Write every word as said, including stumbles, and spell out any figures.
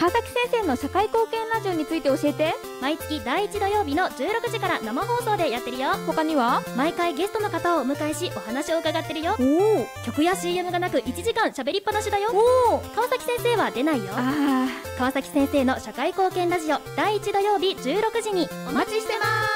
川崎先生の社会貢献ラジオについて教えて。 毎月だいいち土曜日のじゅうろくじから生放送でやってるよ。 他には？ 毎回ゲストの方をお迎えしお話を伺ってるよ。 おお。 曲や シーエム がなくいちじかん喋りっぱなしだよ。 おお。 川崎先生は出ないよ。 ああ。 川崎先生の社会貢献ラジオだいいち土曜日じゅうろくじにお待ちしてます。